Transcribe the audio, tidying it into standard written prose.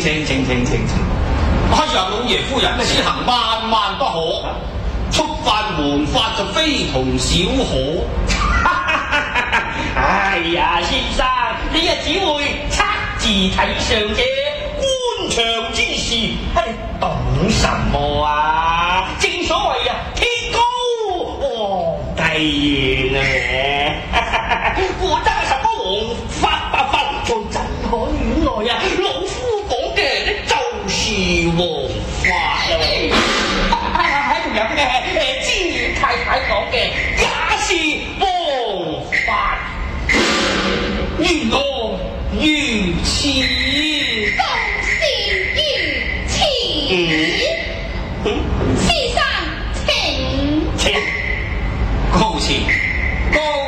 哎呀，老爺夫人，此行萬萬不可，觸犯門法就非同小可。 哎呀，先生，你啊只會測字睇相啫，官場之事，你懂什麼啊？正所謂啊，天高皇帝遠啊！負責什麼王法白法，就怎可遠來啊？老夫講嘅就是王法啊！仲有知太太講嘅也是王法。原來如此， 當是如此。先生請。 告辭，告